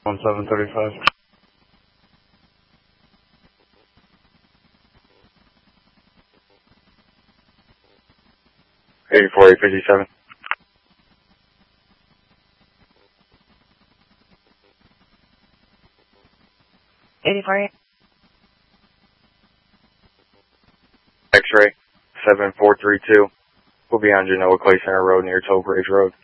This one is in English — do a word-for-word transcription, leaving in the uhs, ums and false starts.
one seven thirty-five. eighty-four eight fifty-seven. eighty-four eight. X-ray seven four three two. We'll be on Genoa Clay Center Road near Toll Bridge Road.